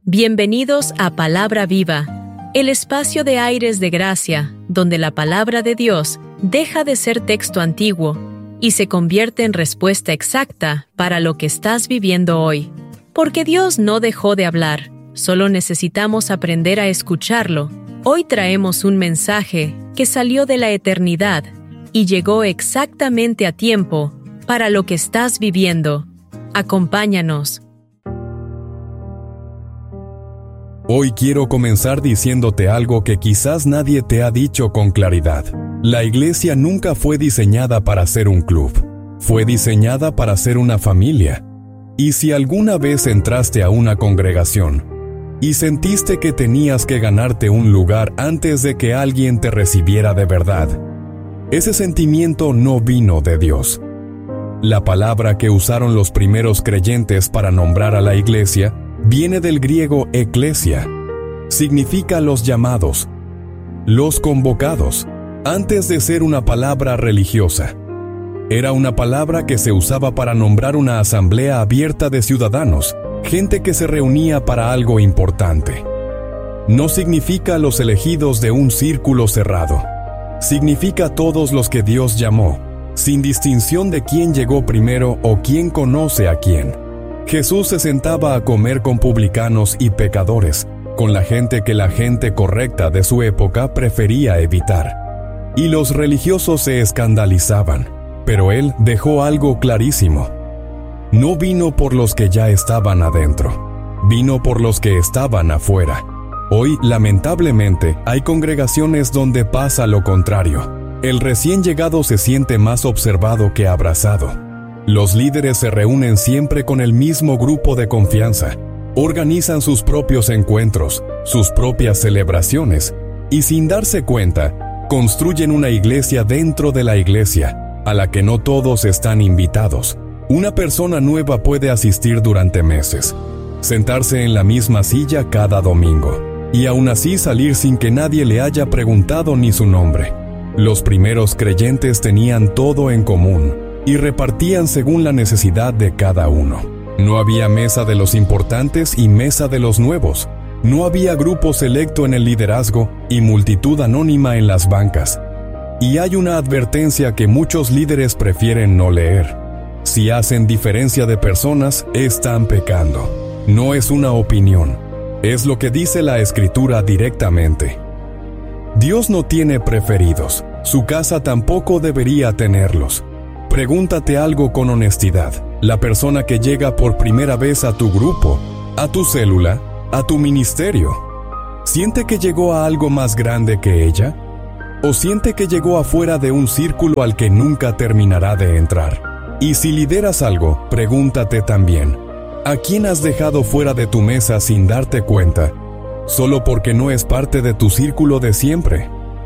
Bienvenidos a Palabra Viva, el espacio de aires de gracia, donde la palabra de Dios deja de ser texto antiguo y se convierte en respuesta exacta para lo que estás viviendo hoy. Porque Dios no dejó de hablar, solo necesitamos aprender a escucharlo. Hoy traemos un mensaje que salió de la eternidad y llegó exactamente a tiempo para lo que estás viviendo. Acompáñanos. Hoy quiero comenzar diciéndote algo que quizás nadie te ha dicho con claridad. La iglesia nunca fue diseñada para ser un club. Fue diseñada para ser una familia. Y si alguna vez entraste a una congregación y sentiste que tenías que ganarte un lugar antes de que alguien te recibiera de verdad, ese sentimiento no vino de Dios. La palabra que usaron los primeros creyentes para nombrar a la iglesia viene del griego eklesia. Significa los llamados, los convocados, antes de ser una palabra religiosa. Era una palabra que se usaba para nombrar una asamblea abierta de ciudadanos, gente que se reunía para algo importante. No significa los elegidos de un círculo cerrado. Significa todos los que Dios llamó, sin distinción de quién llegó primero o quién conoce a quién. Jesús se sentaba a comer con publicanos y pecadores, con la gente que la gente correcta de su época prefería evitar. Y los religiosos se escandalizaban, pero Él dejó algo clarísimo. No vino por los que ya estaban adentro, vino por los que estaban afuera. Hoy, lamentablemente, hay congregaciones donde pasa lo contrario. El recién llegado se siente más observado que abrazado. Los líderes se reúnen siempre con el mismo grupo de confianza, organizan sus propios encuentros, sus propias celebraciones, y sin darse cuenta, construyen una iglesia dentro de la iglesia, a la que no todos están invitados. Una persona nueva puede asistir durante meses, sentarse en la misma silla cada domingo, y aún así salir sin que nadie le haya preguntado ni su nombre. Los primeros creyentes tenían todo en común, y repartían según la necesidad de cada uno. No había mesa de los importantes y mesa de los nuevos. No había grupo selecto en el liderazgo y multitud anónima en las bancas. Y hay una advertencia que muchos líderes prefieren no leer. Si hacen diferencia de personas, están pecando. No es una opinión, es lo que dice la Escritura directamente. Dios no tiene preferidos, su casa tampoco debería tenerlos. Pregúntate algo con honestidad. La persona que llega por primera vez a tu grupo, a tu célula, a tu ministerio, ¿siente que llegó a algo más grande que ella? ¿O siente que llegó afuera de un círculo al que nunca terminará de entrar? Y si lideras algo, pregúntate también, ¿a quién has dejado fuera de tu mesa sin darte cuenta, solo porque no es parte de tu círculo de siempre?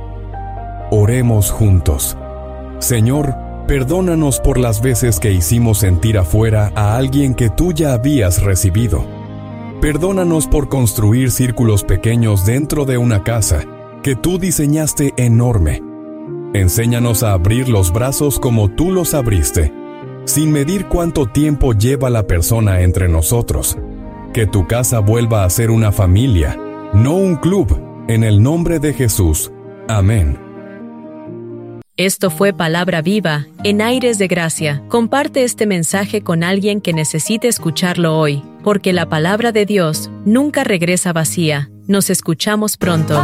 Oremos juntos. Señor, perdónanos por las veces que hicimos sentir afuera a alguien que tú ya habías recibido. Perdónanos por construir círculos pequeños dentro de una casa que tú diseñaste enorme. Enséñanos a abrir los brazos como tú los abriste, sin medir cuánto tiempo lleva la persona entre nosotros. Que tu casa vuelva a ser una familia, no un club, en el nombre de Jesús. Amén. Esto fue Palabra Viva, en aires de gracia. Comparte este mensaje con alguien que necesite escucharlo hoy, porque la palabra de Dios nunca regresa vacía. Nos escuchamos pronto.